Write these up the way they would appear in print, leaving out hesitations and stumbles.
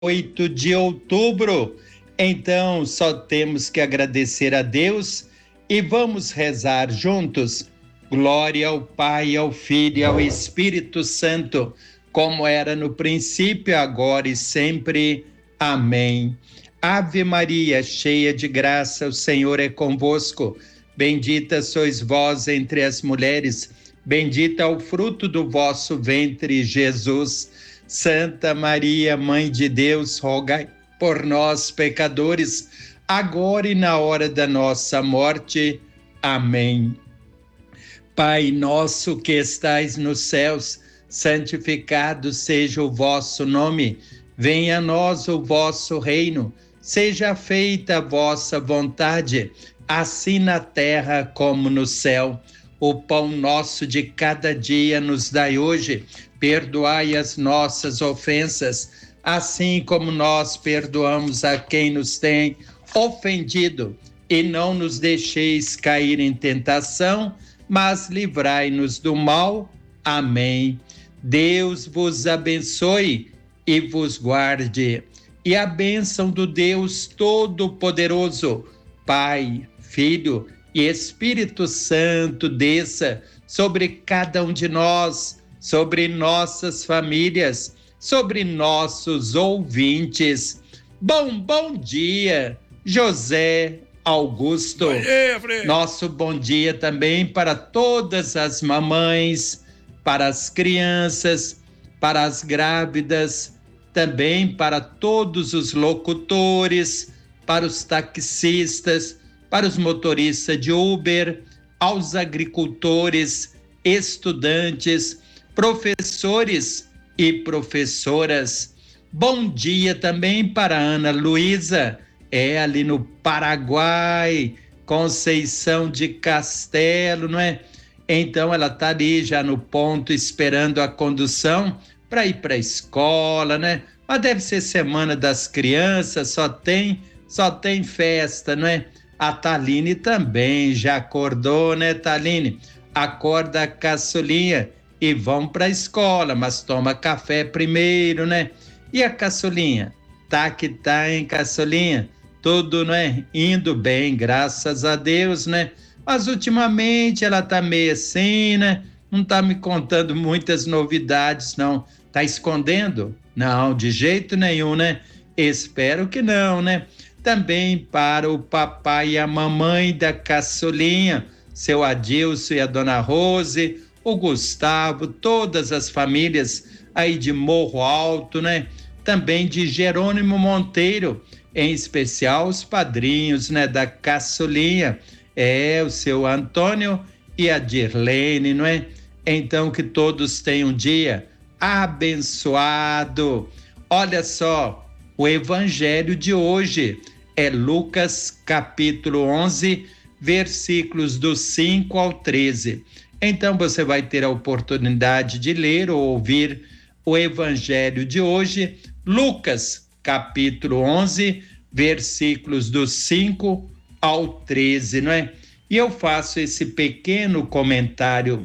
8 de outubro. Então, só temos que agradecer a Deus e vamos rezar juntos. Glória ao Pai, ao Filho e ao Espírito Santo, como era no princípio, agora e sempre. Amém. Ave Maria, cheia de graça, o Senhor é convosco. Bendita sois vós entre as mulheres, bendito é o fruto do vosso ventre, Jesus. Santa Maria, Mãe de Deus, rogai por nós, pecadores, agora e na hora da nossa morte. Amém. Pai nosso que estais nos céus, santificado seja o vosso nome. Venha a nós o vosso reino. Seja feita a vossa vontade, assim na terra como no céu. O pão nosso de cada dia nos dai hoje. Perdoai as nossas ofensas, assim como nós perdoamos a quem nos tem ofendido. E não nos deixeis cair em tentação, mas livrai-nos do mal. Amém. Deus vos abençoe e vos guarde. E a bênção do Deus Todo-Poderoso, Pai, Filho e Espírito Santo, desça sobre cada um de nós, sobre nossas famílias, sobre nossos ouvintes. Bom dia, José Augusto. Nosso bom dia também para todas as mamães, para as crianças, para as grávidas, também para todos os locutores, para os taxistas, para os motoristas de Uber, aos agricultores, estudantes, professores e professoras. Bom dia também para Ana Luísa, ali no Paraguai, Conceição de Castelo, não é? Então ela está ali já no ponto esperando a condução para ir para a escola, né? Mas deve ser Semana das Crianças, só tem festa, não é? A Taline também já acordou, né, Taline? Acorda a caçulinha e vão para a escola, mas toma café primeiro, né? E a caçulinha? Tá que tá, hein, caçulinha? Tudo, né? Indo bem, graças a Deus, né? Mas ultimamente ela tá meio assim, né? Não tá me contando muitas novidades, não. Tá escondendo? Não, de jeito nenhum, né? Espero que não, né? Também para o papai e a mamãe da caçulinha, seu Adilson e a dona Rose, o Gustavo, todas as famílias aí de Morro Alto, né? Também de Jerônimo Monteiro, em especial os padrinhos, né, da caçulinha, o seu Antônio e a Dirlene, não é? Então que todos tenham um dia abençoado. Olha só, o evangelho de hoje é Lucas capítulo 11, versículos do 5 ao 13. Então você vai ter a oportunidade de ler ou ouvir o evangelho de hoje, Lucas capítulo 11, versículos do 5 ao 13, não é? E eu faço esse pequeno comentário.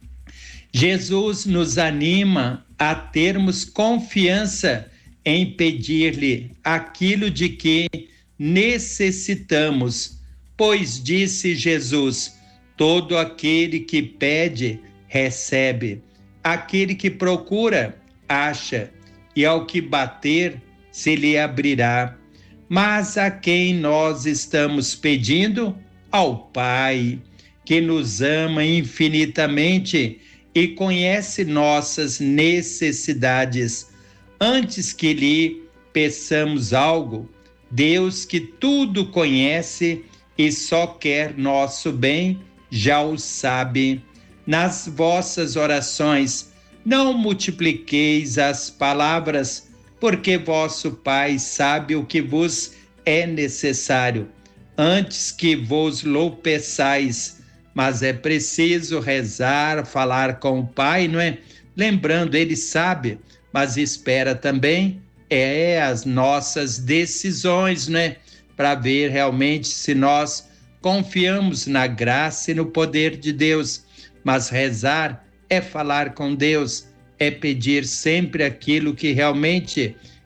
Jesus nos anima a termos confiança em pedir-lhe aquilo de que necessitamos, pois disse Jesus: todo aquele que pede, recebe, aquele que procura, acha, e ao que bater, se lhe abrirá. Mas a quem nós estamos pedindo? Ao Pai, que nos ama infinitamente e conhece nossas necessidades. Antes que lhe peçamos algo, Deus, que tudo conhece e só quer nosso bem, já o sabe. Nas vossas orações, não multipliqueis as palavras, porque vosso Pai sabe o que vos é necessário, antes que vos lo peçais. Mas é preciso rezar, falar com o Pai, não é? Lembrando, Ele sabe, mas espera também as nossas decisões, né? Para ver realmente se nós confiamos na graça e no poder de Deus. Mas rezar é falar com Deus, é pedir sempre aquilo que realmente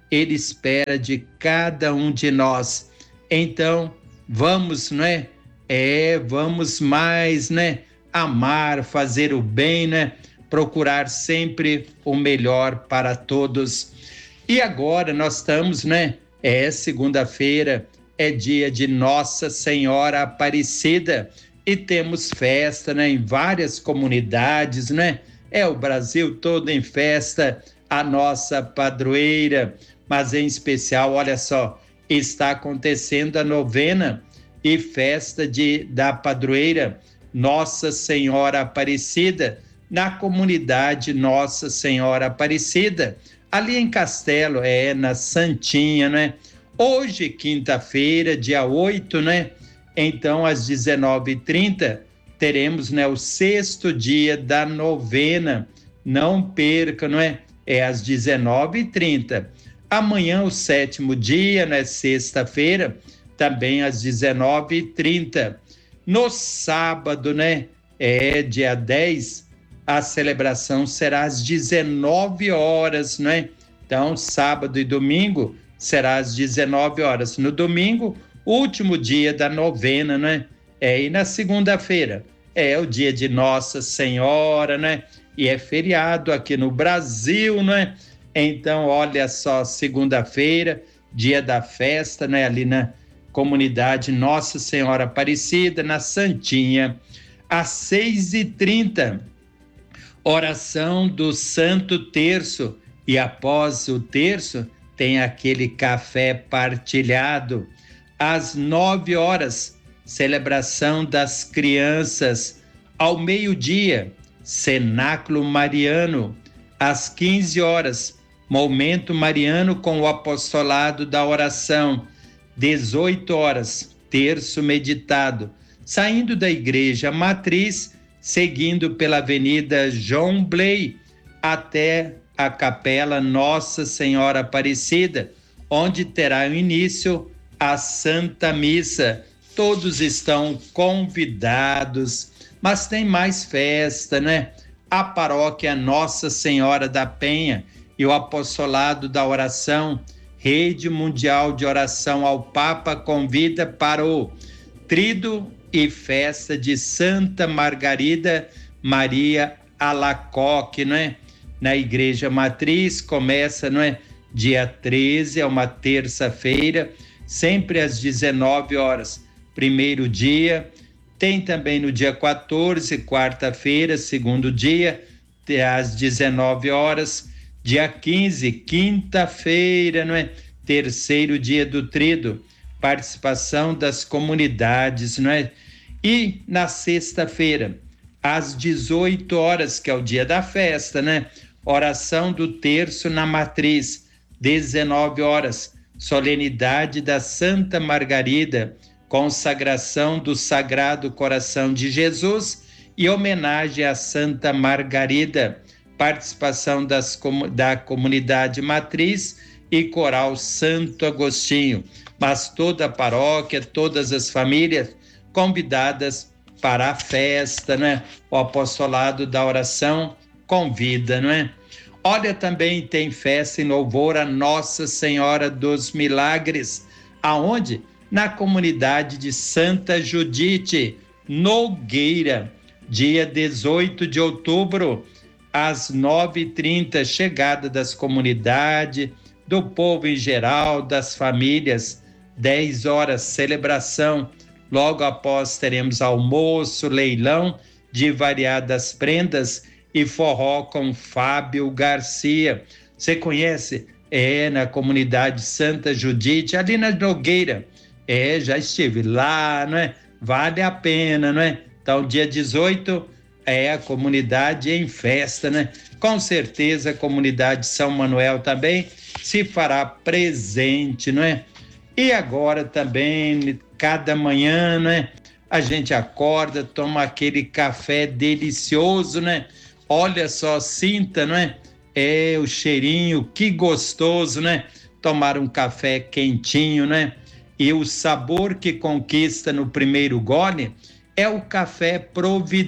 Ele espera de cada um de nós. Então, vamos, né? Vamos mais, né? Amar, fazer o bem, né? Procurar sempre o melhor para todos. E agora nós estamos, né? Segunda-feira, é dia de Nossa Senhora Aparecida e temos festa, né? Em várias comunidades, né? O Brasil todo em festa, a nossa padroeira, mas em especial, olha só, está acontecendo a novena e festa da padroeira Nossa Senhora Aparecida, na comunidade Nossa Senhora Aparecida, ali em Castelo, na Santinha, né? Hoje, quinta-feira, dia 8, né? Então, às 19h30, teremos, né, o sexto dia da novena. Não perca, não é? Às 19h30. Amanhã, o sétimo dia, né? Sexta-feira, também às 19h30. No sábado, né? Dia 10, a celebração será às 19 horas, né? Então, sábado e domingo será às 19 horas. No domingo, último dia da novena, né? E na segunda-feira o dia de Nossa Senhora, né? E é feriado aqui no Brasil, né? Então, olha só, segunda-feira, dia da festa, né? Ali na comunidade Nossa Senhora Aparecida, na Santinha, às 6h30, oração do Santo Terço, e após o terço tem aquele café partilhado. Às 9 horas, celebração das crianças. Ao meio-dia, cenáculo mariano. Às 15 horas, momento mariano com o apostolado da oração. 18 horas, terço meditado. Saindo da igreja matriz, seguindo pela Avenida João Bley até a Capela Nossa Senhora Aparecida, onde terá início a Santa Missa. Todos estão convidados, mas tem mais festa, né? A paróquia Nossa Senhora da Penha e o apostolado da oração, Rede Mundial de Oração ao Papa, convida para o Tríduo e festa de Santa Margarida Maria Alacoque, né? Na Igreja Matriz, começa, não é? Dia 13, é uma terça-feira, sempre às 19 horas. Primeiro dia, tem também no dia 14, quarta-feira, segundo dia, às 19 horas. Dia 15, quinta-feira, não é? Terceiro dia do Tríduo, participação das comunidades, não é? E na sexta-feira, às 18 horas, que é o dia da festa, né? Oração do terço na matriz, 19 horas, solenidade da Santa Margarida, consagração do Sagrado Coração de Jesus e homenagem à Santa Margarida, participação da comunidade matriz e coral Santo Agostinho. Mas toda a paróquia, todas as famílias convidadas para a festa, né? O apostolado da oração convida, não é? Olha, também tem festa em louvor a Nossa Senhora dos Milagres. Aonde? Na comunidade de Santa Judite Nogueira, dia 18 de outubro, às 9h30, chegada das comunidades, do povo em geral, das famílias. 10 horas, celebração. Logo após teremos almoço, leilão de variadas prendas e forró com Fábio Garcia. Você conhece? Na comunidade Santa Judite, ali na Nogueira. Já estive lá, não é? Vale a pena, não é? Então, dia 18 a comunidade em festa, né? Com certeza a comunidade São Manuel também se fará presente, não é? E agora também, cada manhã, né? A gente acorda, toma aquele café delicioso, né? Olha só, sinta, não é? O cheirinho, que gostoso, né? Tomar um café quentinho, né? E o sabor que conquista no primeiro gole é o café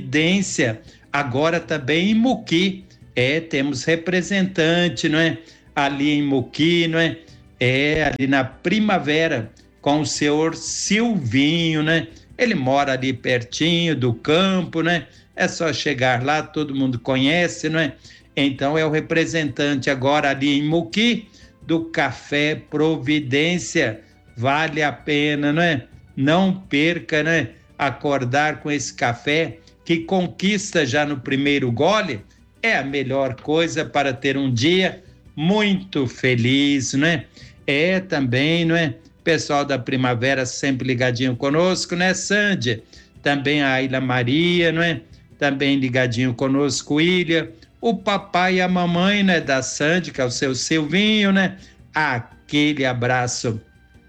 Providência. Agora também em Muqui. Temos representante, não é? ali em Muqui, não é? Ali na Primavera, com o senhor Silvinho, né? Ele mora ali pertinho do campo, né? É só chegar lá, todo mundo conhece, não é? Então é o representante agora ali em Muqui do Café Providência. Vale a pena, não é? Não perca, né? Acordar com esse café que conquista já no primeiro gole é a melhor coisa para ter um dia muito feliz, né? Também, não é? Pessoal da Primavera sempre ligadinho conosco, né, Sandy? Também a Ayla Maria, não é? Também ligadinho conosco, William, o papai e a mamãe, né, da Sandy, que é o seu Silvinho, né? Aquele abraço.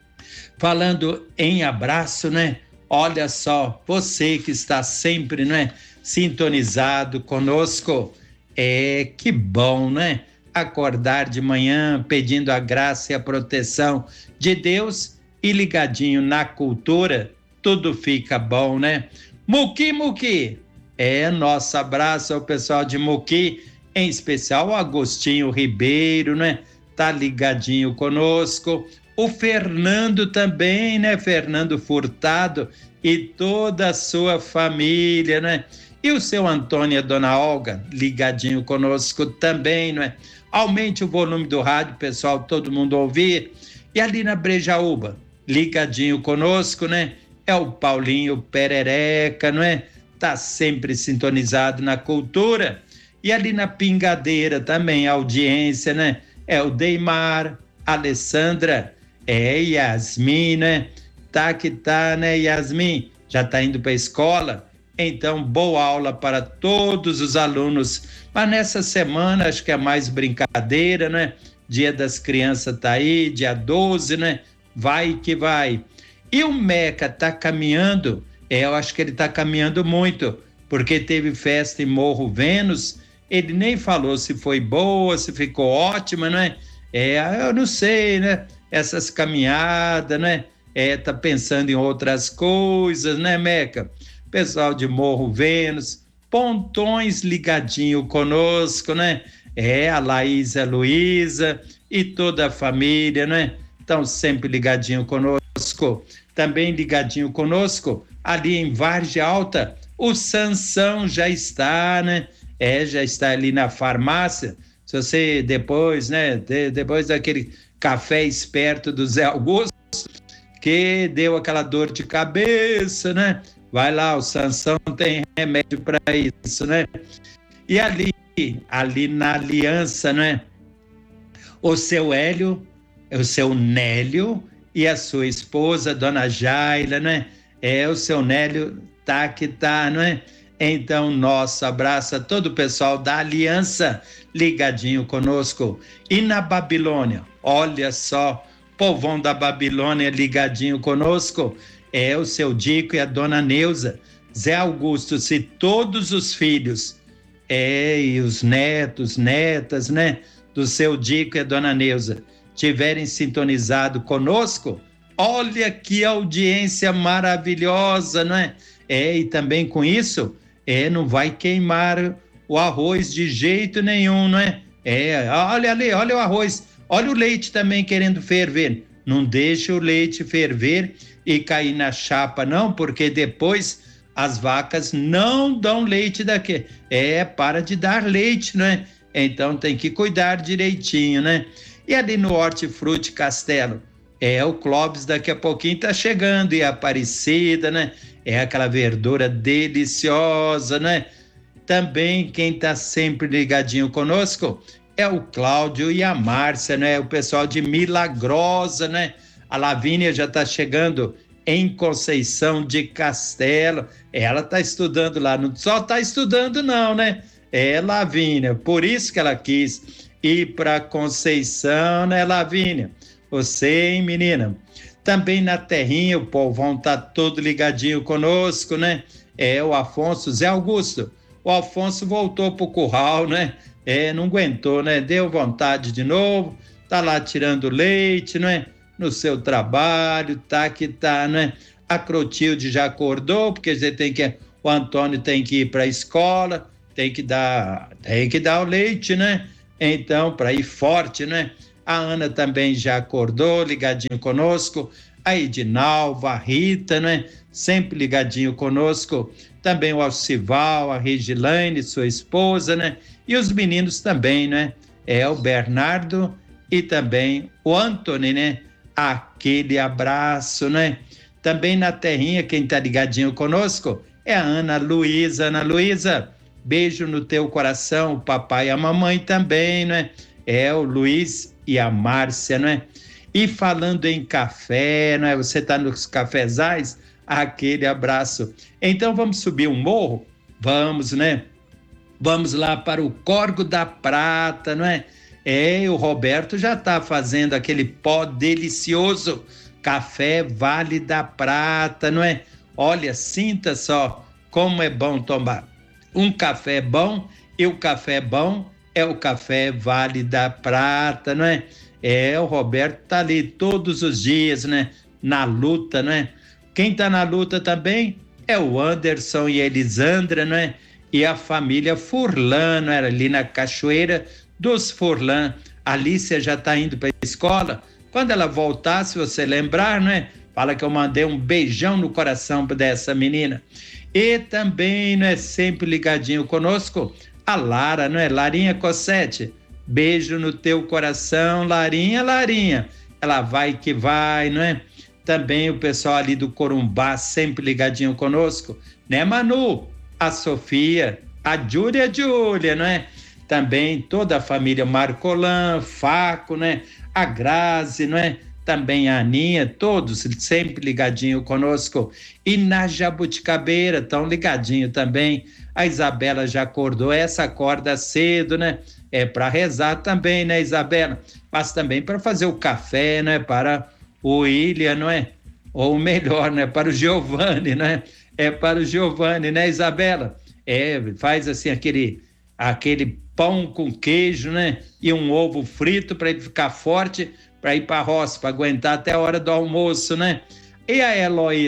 Falando em abraço, né? Olha só, você que está sempre, né, sintonizado conosco, que bom, né? Acordar de manhã pedindo a graça e a proteção de Deus e ligadinho na cultura, tudo fica bom, né? Muqui, Muqui, nosso abraço ao pessoal de Muqui, em especial o Agostinho Ribeiro, né? Tá ligadinho conosco. O Fernando também, né? Fernando Furtado e toda a sua família, né? E o seu Antônio e a dona Olga, ligadinho conosco também, não é? Aumente o volume do rádio, pessoal, todo mundo ouvir. E ali na Brejaúba, ligadinho conosco, né? É o Paulinho Perereca, não é? Tá sempre sintonizado na cultura. E ali na Pingadeira também, a audiência, né? É o Deimar, Alessandra, Yasmin, né? Tá que tá, né, Yasmin? Já tá indo para a escola? Então, boa aula para todos os alunos. Mas nessa semana, acho que é mais brincadeira, né? Dia das Crianças tá aí, dia 12, né? Vai que vai. E o Meca tá caminhando, eu acho que ele tá caminhando muito, porque teve festa em Morro Vênus, ele nem falou se foi boa, se ficou ótima, não é? Eu não sei, né? Essas caminhadas, né? Tá pensando em outras coisas, né, Meca? Pessoal de Morro Vênus, Pontões ligadinho conosco, né? A Laísa Luísa e toda a família, né? Estão sempre ligadinho conosco. Também ligadinho conosco, ali em Vargem Alta, o Sansão já está, né? Já está ali na farmácia. Se você depois, né? Depois daquele café esperto do Zé Augusto, que deu aquela dor de cabeça, né? Vai lá, o Sansão tem remédio para isso, né? E ali na Aliança, né? O seu Hélio, o seu Nélio e a sua esposa, Dona Jaila, né? O seu Nélio tá que tá, não é? Então, nosso abraço a todo o pessoal da Aliança ligadinho conosco. E na Babilônia, olha só, povão da Babilônia ligadinho conosco, o seu Dico e a Dona Neuza. Zé Augusto, se todos os filhos e os netos, netas, né, do seu Dico e a Dona Neuza tiverem sintonizado conosco, olha que audiência maravilhosa, não é? E também com isso, não vai queimar o arroz de jeito nenhum, não é? Olha ali, olha o arroz, olha o leite também querendo ferver. Não deixe o leite ferver e cair na chapa, não, porque depois as vacas não dão leite daqui. Para de dar leite, né? Então tem que cuidar direitinho, né? E ali no Hortifruti Castelo, o Clóvis daqui a pouquinho tá chegando, e a Aparecida, né? Aquela verdura deliciosa, né? Também quem tá sempre ligadinho conosco é o Cláudio e a Márcia, né? O pessoal de Milagrosa, né? A Lavínia já tá chegando em Conceição de Castelo. Ela tá estudando lá, não só tá estudando não, né? Lavínia, por isso que ela quis ir para Conceição, né, Lavínia? Você, hein, menina? Também na Terrinha, o povão tá todo ligadinho conosco, né? O Afonso, Zé Augusto. O Afonso voltou pro curral, né? Não aguentou, né? Deu vontade de novo, tá lá tirando leite, né? No seu trabalho, tá que tá, né? A Clotilde já acordou, porque o Antônio tem que ir para a escola, tem que dar o leite, né? Então, para ir forte, né? A Ana também já acordou, ligadinho conosco. A Edinalva, a Rita, né? Sempre ligadinho conosco. Também o Alcival, a Regilaine, sua esposa, né? E os meninos também, né? O Bernardo e também o Anthony, né? Aquele abraço, né? Também na terrinha, quem tá ligadinho conosco é a Ana Luísa. Ana Luísa, beijo no teu coração, o papai e a mamãe também, né? O Luiz e a Márcia, né? E falando em café, né? Você tá nos cafezais? Aquele abraço. Então vamos subir um morro? Vamos, né? Vamos lá para o Córrego da Prata, não é? O Roberto já está fazendo aquele pó delicioso, café Vale da Prata, não é? Olha, sinta só como é bom tomar um café bom, e o café bom é o café Vale da Prata, não é? O Roberto tá ali todos os dias, né? Na luta, não é? Quem tá na luta também é o Anderson e a Elisandra, não é? E a família Furlan, não era? Ali na Cachoeira dos Furlan. A Alicia já tá indo para a escola. Quando ela voltar, se você lembrar, não é? Fala que eu mandei um beijão no coração dessa menina. E também, não é? Sempre ligadinho conosco, a Lara, não é? Larinha Cossete. Beijo no teu coração, Larinha, Larinha. Ela vai que vai, não é? Também o pessoal ali do Corumbá, sempre ligadinho conosco, né, Manu? A Sofia, a Júlia, não é? Também toda a família Marcolan, Faco, né? A Grazi, não é? Também a Aninha, todos sempre ligadinho conosco. E na Jabuticabeira, tão ligadinho também. A Isabela já acordou, essa acorda cedo, né? Para rezar também, né, Isabela? Mas também para fazer o café, né? Para o William, não é? Ou melhor, né? Para o Giovanni, né? Para o Giovanni, né, Isabela? Faz assim aquele pão com queijo, né? E um ovo frito para ele ficar forte, para ir para a roça, para aguentar até a hora do almoço, né? E a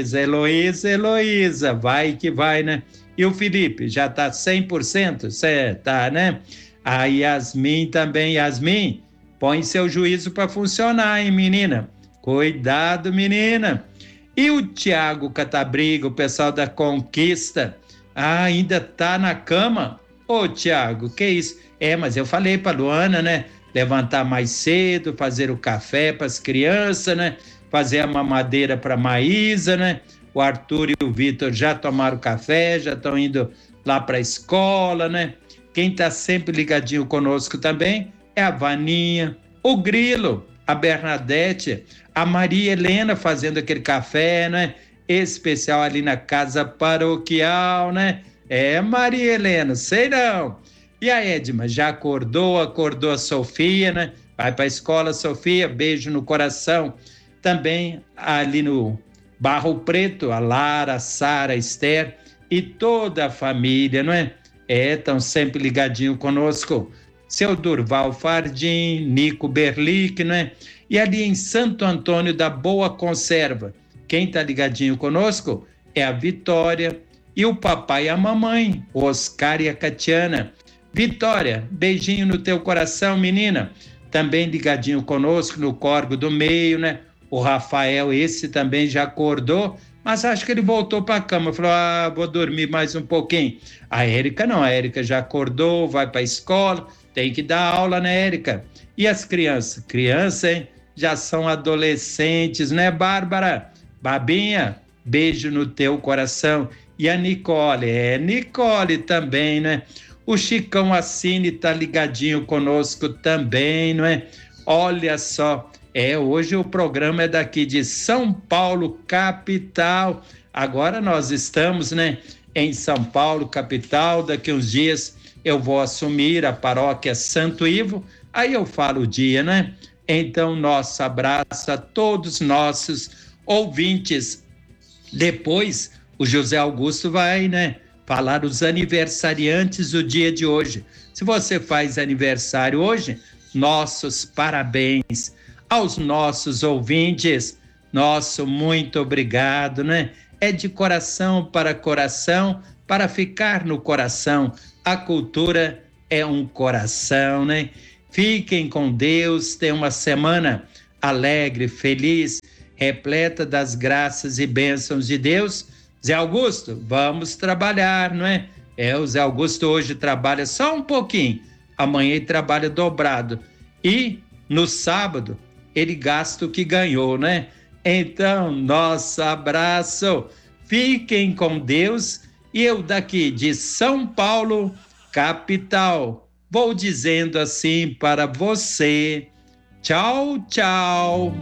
Heloísa, vai que vai, né? E o Felipe, já tá 100%? Cê tá, né? A Yasmin também. Yasmin, põe seu juízo para funcionar, hein, menina? Cuidado, menina. E o Tiago Catabriga, o pessoal da Conquista, ainda tá na cama? Ô, Tiago, que isso? Mas eu falei pra Luana, né? Levantar mais cedo, fazer o café para as crianças, né? Fazer a mamadeira para Maísa, né? O Arthur e o Vitor já tomaram café, já estão indo lá para a escola, né? Quem tá sempre ligadinho conosco também é a Vaninha, o Grilo, a Bernadette, a Maria Helena fazendo aquele café, né? Especial ali na casa paroquial, né? Maria Helena, sei não. E a Edma, já acordou a Sofia, né? Vai para a escola, Sofia, beijo no coração. Também ali no Barro Preto, a Lara, a Sara, a Esther e toda a família, não é? Estão sempre ligadinho conosco. Seu Durval Fardim, Nico Berlic, não é? E ali em Santo Antônio da Boa Conserva, quem está ligadinho conosco é a Vitória e o papai e a mamãe, o Oscar e a Catiana. Vitória, beijinho no teu coração, menina. Também ligadinho conosco no Córrego do Meio, né? O Rafael, esse também já acordou, mas acho que ele voltou para a cama. Falou, vou dormir mais um pouquinho. A Érica não, a Érica já acordou, vai para a escola, tem que dar aula, né, Érica? E as crianças? Crianças, hein? Já são adolescentes, né, Bárbara? Babinha, beijo no teu coração. E a Nicole, Nicole também, né? O Chicão Assine tá ligadinho conosco também, não é? Olha só, hoje o programa é daqui de São Paulo, capital. Agora nós estamos, né, em São Paulo, capital. Daqui uns dias eu vou assumir a paróquia Santo Ivo, aí eu falo o dia, né? Então, nosso abraço a todos nossos ouvintes. Depois, o José Augusto vai, né, falar os aniversariantes do dia de hoje. Se você faz aniversário hoje, nossos parabéns aos nossos ouvintes. Nosso muito obrigado, né? É de coração, para ficar no coração. A cultura é um coração, né? Fiquem com Deus, tenham uma semana alegre, feliz, repleta das graças e bênçãos de Deus. Zé Augusto, vamos trabalhar, não é? O Zé Augusto hoje trabalha só um pouquinho, amanhã ele trabalha dobrado. E no sábado ele gasta o que ganhou, né? Então, nosso abraço, fiquem com Deus. E eu daqui de São Paulo, capital, vou dizendo assim para você: tchau, tchau.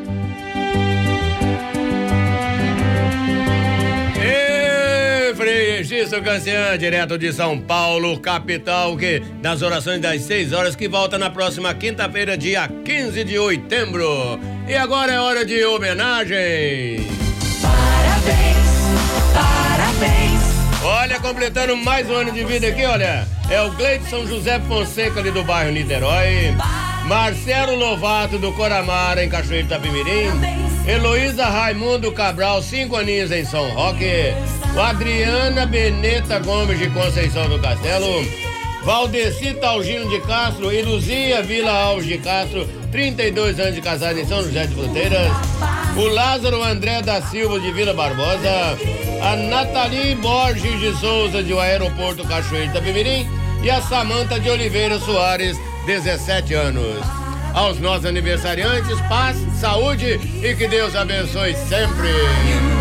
Frei Registro Cancian, direto de São Paulo, capital, que das orações das 6 horas, que volta na próxima quinta-feira, dia 15 de setembro. E agora é hora de homenagem. Parabéns, parabéns. Olha, completando mais um ano de vida aqui, olha, é o Gleidson José Fonseca, ali do bairro Niterói, Marcelo Lovato, do Coramara, em Cachoeiro Itapemirim, Heloísa Raimundo Cabral, 5 aninhos em São Roque, o Adriana Beneta Gomes, de Conceição do Castelo, Valdeci Talgino de Castro e Luzia Vila Alves de Castro, 32 anos de casado em São José de Fronteiras, o Lázaro André da Silva, de Vila Barbosa, a Nathalie Borges de Souza, de Aeroporto Cachoeiro Itapemirim, e a Samanta de Oliveira Soares, 17 anos. Aos nossos aniversariantes, paz, saúde e que Deus abençoe sempre.